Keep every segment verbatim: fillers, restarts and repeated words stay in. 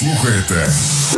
слухаєте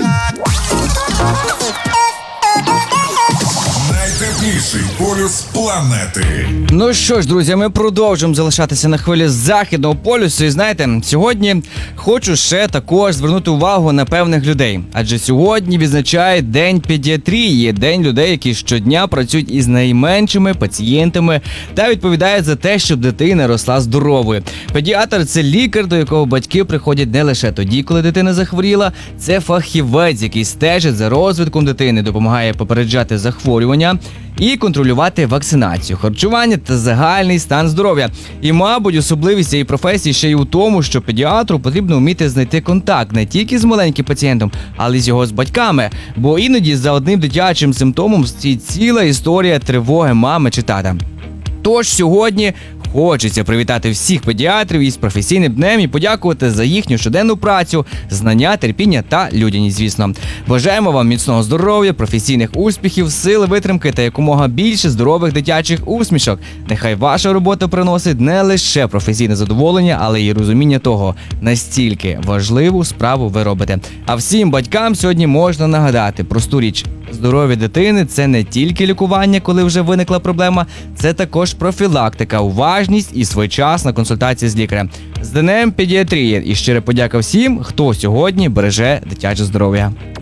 найтепліший полюс планети. Ну що ж, друзі, ми продовжуємо залишатися на хвилі Західного полюсу. І знаєте, сьогодні хочу ще також звернути увагу на певних людей. Адже сьогодні відзначає День педіатрії, день людей, які щодня працюють із найменшими пацієнтами та відповідають за те, щоб дитина росла здоровою. Педіатр – це лікар, до якого батьки приходять не лише тоді, коли дитина захворіла. Це фахівець, який стежить за розвитком дитини, допомагає попереджати захворювання і контролювати вакцинацію, харчування та загальний стан здоров'я. І, мабуть, особливість цієї професії ще й у тому, що педіатру потрібно вміти знайти контакт не тільки з маленьким пацієнтом, але й з його з батьками. Бо іноді за одним дитячим симптомом стоїть ціла історія тривоги мами чи тата. Тож сьогодні хочеться привітати всіх педіатрів із професійним днем і подякувати за їхню щоденну працю, знання, терпіння та людяність, звісно. Бажаємо вам міцного здоров'я, професійних успіхів, сили, витримки та якомога більше здорових дитячих усмішок. Нехай ваша робота приносить не лише професійне задоволення, але й розуміння того, настільки важливу справу ви робите. А всім батькам сьогодні можна нагадати просту річ. Здоров'я дитини – це не тільки лікування, коли вже виникла проблема, це також профілактика, уважність і своєчасна консультація з лікарем. З Днем педіатрії і щира подяка всім, хто сьогодні береже дитяче здоров'я.